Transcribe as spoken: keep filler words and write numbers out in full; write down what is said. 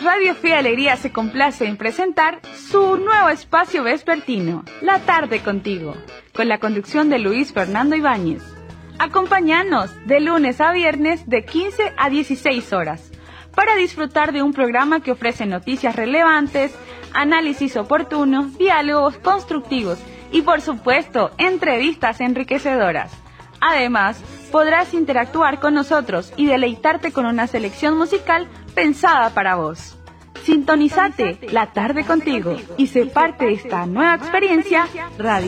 Radio Fe y Alegría se complace en presentar su nuevo espacio vespertino, La Tarde Contigo, con la conducción de Luis Fernando Ibáñez. Acompáñanos de lunes a viernes de quince a dieciséis horas para disfrutar de un programa que ofrece noticias relevantes, análisis oportuno, diálogos constructivos y, por supuesto, entrevistas enriquecedoras. Además, podrás interactuar con nosotros y deleitarte con una selección musical pensada para vos. Sintonizate La Tarde Contigo y sé parte de esta nueva experiencia radio.